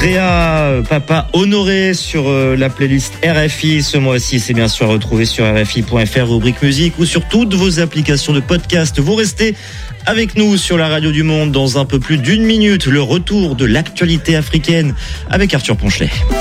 Drea, Papa Honoré sur la playlist RFI ce mois-ci. C'est bien sûr retrouvé sur RFI.fr, rubrique musique ou sur toutes vos applications de podcast. Vous restez avec nous sur la radio du monde dans un peu plus d'une minute. Le retour de l'actualité africaine avec Arthur Ponchelet.